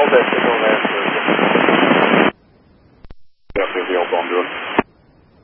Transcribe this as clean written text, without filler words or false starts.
hold that signal there for a second. Yeah, the on